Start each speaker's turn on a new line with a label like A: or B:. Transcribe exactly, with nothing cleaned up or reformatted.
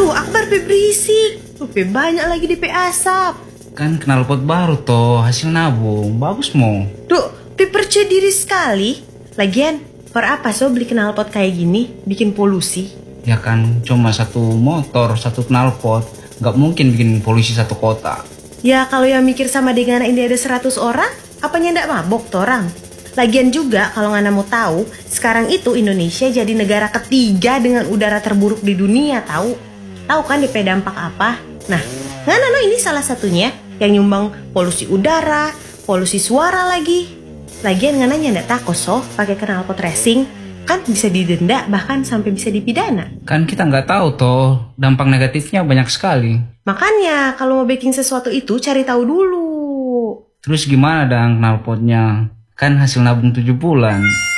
A: Duh, Akbar pe berisik. Duh, pe banyak lagi di pe asap.
B: Kan knalpot baru toh, hasil nabung. Bagus mo.
A: Duh, pe percaya diri sekali. Lagian, for apa so beli knalpot kayak gini? Bikin polusi.
B: Ya kan, cuma satu motor, satu knalpot. Gak mungkin bikin polusi satu kota.
A: Ya kalau yang mikir sama dengan ini ada seratus orang, apanya ndak mabok tuh orang? Lagian juga kalau Ngana mau tahu, sekarang itu Indonesia jadi negara ketiga dengan udara terburuk di dunia, tahu? Tahu kan D P dampak apa? Nah, Ngana no ini salah satunya yang nyumbang polusi udara, polusi suara lagi. Lagian Ngana ndak takut so pakai knalpot racing, kan bisa didenda bahkan sampai bisa dipidana.
B: Kan kita nggak tahu toh, dampak negatifnya banyak sekali.
A: Makanya kalau mau baking sesuatu itu cari tahu dulu.
B: Terus gimana dong knalpotnya? Kan hasil nabung tujuh bulan.